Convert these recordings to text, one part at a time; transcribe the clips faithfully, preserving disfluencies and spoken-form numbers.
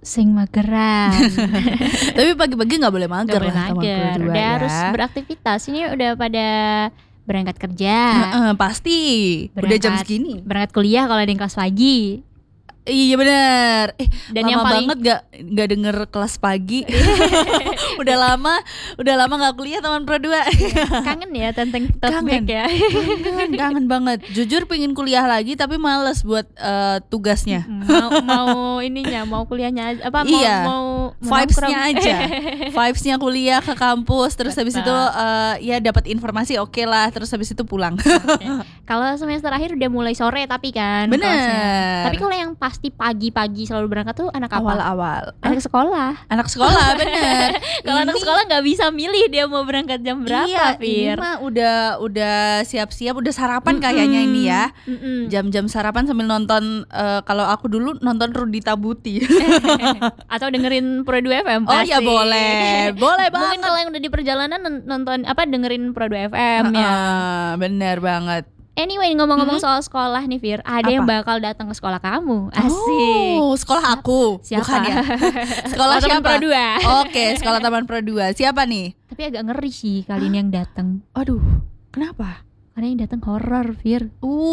sing mageran. Tapi pagi-pagi nggak boleh mager Gak boleh lah teman mager, berdua udah ya. harus beraktivitas. Ini udah pada berangkat kerja, Heeh, pasti udah jam Berangkat. segini. berangkat kuliah kalau ada yang kelas pagi. Iya benar. Eh, Dan lama yang paling- banget gak nggak denger kelas pagi. udah lama, udah lama nggak kuliah teman pro dua. Kangen ya tentang tote Kangen. bag ya. kangen, kangen banget. Jujur pengen kuliah lagi tapi males buat eh, tugasnya. mau mau ininya, mau kuliahnya aja- apa mau Iya. mau mau Vibes-nya nongkrong. aja. Vibes-nya kuliah ke kampus, terus habis Betul. itu eh, ya dapat informasi oke lah, terus habis itu pulang. Kalau semester akhir udah mulai sore tapi kan Bener. kelasnya. Tapi kalau yang pasti pagi-pagi selalu berangkat tuh anak apa? Awal-awal. Anak sekolah. Anak sekolah bener. Kalau anak Ini- sekolah nggak bisa milih dia mau berangkat jam berapa, Iya, ini Fir. mah udah udah siap-siap, udah sarapan kayaknya ini ya. Mm-mm. Jam-jam sarapan sambil nonton eh, kalau aku dulu nonton Rudi Tabuti. Atau dengerin Pro dua F M. Oh ya pasti. boleh. Boleh Mungkin banget. kalau yang udah di perjalanan non- nonton apa dengerin Pro dua F M ya. Ah, bener banget. Anyway, ngomong-ngomong soal sekolah nih Fir, ada yang Apa? bakal datang ke sekolah kamu. Asik. Oh, sekolah aku. Siapa? Bukan ya. Sekolah Teman siapa? Pro dua. Oke, sekolah Taman Pro dua. Siapa nih? Tapi agak ngeri sih kali ini yang datang. Aduh, kenapa? Karena yang datang horor, Fir.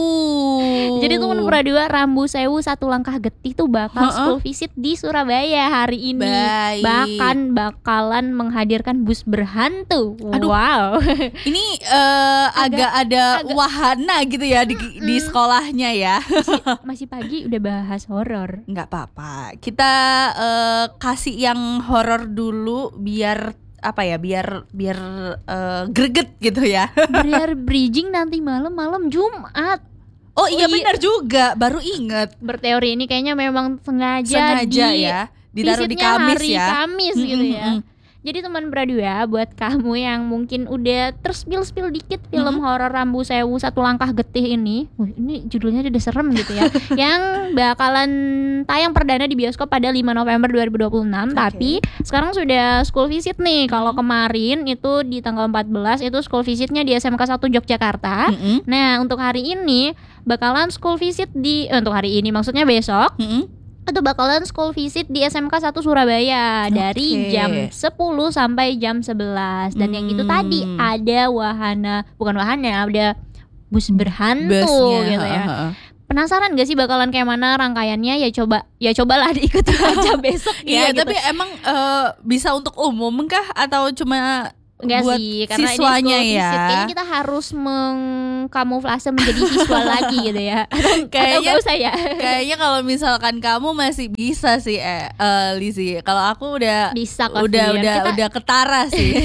Uh. Jadi teman Pro dua Rambu Sewu satu langkah getih tuh bakal Ha-ha. school visit di Surabaya hari ini. Baik. Bahkan bakalan menghadirkan bus berhantu. Aduh. Wow. Ini eh, agak, ada agak- wahana gitu ya di, di sekolahnya ya. masih, masih pagi udah bahas horor. Nggak apa-apa. Kita eh, kasih yang horor dulu biar apa ya? Biar biar eh, greget gitu ya. Biar bridging nanti malam-malam Jumat. Oh iya Oh, iya. benar juga. Baru inget. Berteori ini kayaknya memang sengaja, Sengaja di ya. Ditaruh di visitnya Kamis hari ya. Kamis gitu Mm, ya. mm, mm. Jadi teman Bradua, buat kamu yang mungkin udah terspil-spil dikit film horor Rambu Sewu satu langkah getih ini, wih, ini judulnya udah serem gitu ya, yang bakalan tayang perdana di bioskop pada lima November dua ribu dua puluh enam. Tapi sekarang sudah school visit nih. Kalau kemarin itu di tanggal empat belas itu school visitnya di S M K satu Yogyakarta. Mm-mm. Nah untuk hari ini bakalan school visit di eh, untuk hari ini maksudnya besok Mm-mm. itu bakalan school visit di S M K satu Surabaya dari Oke. jam sepuluh sampai jam sebelas. Dan yang itu tadi Hmm. ada wahana, bukan wahana, ada bus berhantu Busnya, gitu ya. ha, ha, ha. Penasaran gak sih bakalan kayak mana rangkaiannya? Ya coba, ya cobalah diikuti aja besok ya. Iya, gitu. tapi emang eh, bisa untuk umum kah atau cuma Enggak buat sih, karena siswanya ini school ya? visit. Kayaknya kita harus mengkamuflase menjadi siswa lagi gitu ya. Atau, atau Kayaknya- gak usah ya. Kayaknya kalau misalkan kamu masih bisa sih, eh, eh, Lizzy. Kalau aku udah Bisa kok, udah Fir. udah Kita- udah ketara sih.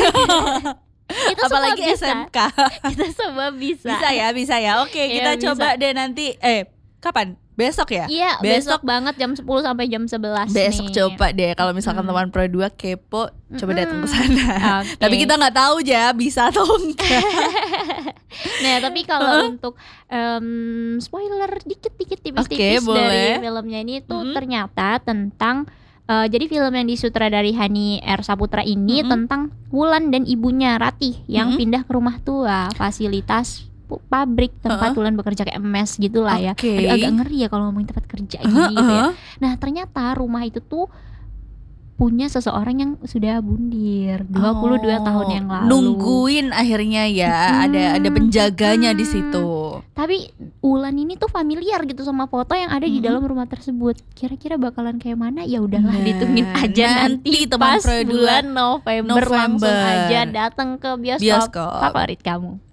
Kita Apalagi semua bisa. S M K. Kita semua bisa. Bisa ya, bisa ya. Oke, Iya, kita bisa. coba deh nanti. Eh, kapan? Besok ya? Iya, besok, Besok- banget jam sepuluh sampai jam sebelas Besok nih. coba deh kalau misalkan Mm. teman Pro dua kepo, coba Mm-mm. datang ke sana. Oke. Tapi kita nggak tahu ya bisa atau enggak. Nah, tapi kalau untuk em, spoiler dikit-dikit tipis-tipis Oke, dari boleh. filmnya ini tuh Mm-mm. ternyata tentang eh, jadi film yang disutradari Hani R Saputra ini Mm-mm. tentang Wulan dan ibunya Ratih yang Mm-mm. pindah ke rumah tua, fasilitas pu- pabrik tempat Uh-uh. Wulan bekerja kayak M S gitulah ya. Oke. Aduh, agak ngeri ya kalau ngomongin tempat kerja gini gitu ya. Uh-uh. Nah, ternyata rumah itu tuh punya seseorang yang sudah bundir dua puluh dua Oh, tahun yang lalu. Nungguin akhirnya ya, Hmm, ada ada penjaganya di hmm. situ. Tapi Ulan ini tuh familiar gitu sama foto yang ada di Mhm. dalam rumah tersebut. Kira-kira bakalan kayak mana? Ya udahlah, Nah, ditungguin aja nanti, nanti teman pas Pro dua bulan November, langsung November. aja datang ke bioskop, Bioskop. favorit kamu.